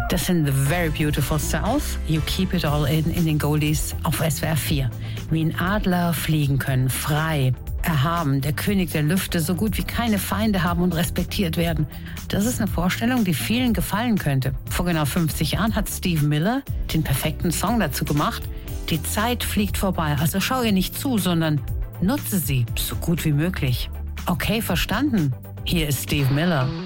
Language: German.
Das sind The Very Beautiful South, You Keep It All in den Goldies auf SWR 4. Wie ein Adler fliegen können, frei, erhaben, der König der Lüfte, so gut wie keine Feinde haben und respektiert werden. Das ist eine Vorstellung, die vielen gefallen könnte. Vor genau 50 Jahren hat Steve Miller den perfekten Song dazu gemacht. Die Zeit fliegt vorbei, also schau ihr nicht zu, sondern nutze sie so gut wie möglich. Okay, verstanden. Hier ist Steve Miller.